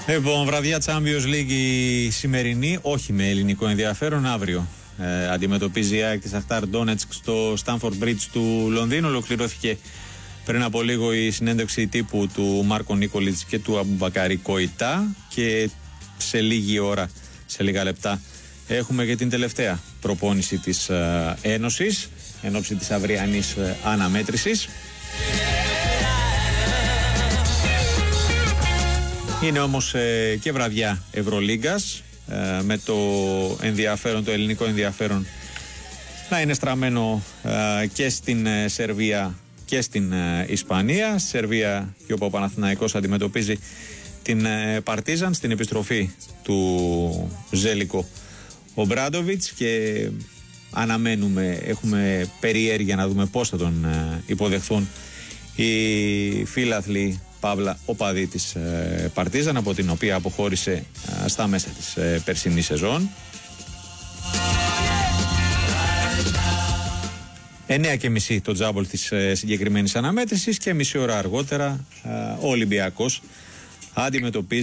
Λοιπόν, βραδιά Champions League η σημερινή, όχι με ελληνικό ενδιαφέρον, αύριο. Αντιμετωπίζει η ΑΕΚ τη Σαχτάρ Ντόνετσκ στο Stamford Bridge του Λονδίνου. Ολοκληρώθηκε πριν από λίγο η συνέντευξη τύπου του Μάρκο Νίκολιτς και του Αμπουμπακάρη Κοϊτά και σε λίγη ώρα, σε λίγα λεπτά, έχουμε και την τελευταία προπόνηση της Ένωσης εν ώψη της αυριανής αναμέτρησης. Είναι όμως και βραδιά Ευρωλίγκας, με το ενδιαφέρον, το ελληνικό ενδιαφέρον να είναι στραμμένο και στην Σερβία και στην Ισπανία. Στη Σερβία και όπου ο Παναθηναϊκός αντιμετωπίζει την Παρτίζαν στην επιστροφή του Ζέλικο Ομπράντοβιτς και αναμένουμε, έχουμε περιέργεια να δούμε πώς θα τον υποδεχθούν οι φίλαθλοι παύλα οπαδοί της Παρτίζαν, από την οποία αποχώρησε στα μέσα της περσινής σεζόν. 9:30 το τζάμπολ της συγκεκριμένης αναμέτρησης και μισή ώρα αργότερα ο Ολυμπιακός αντιμετωπίζει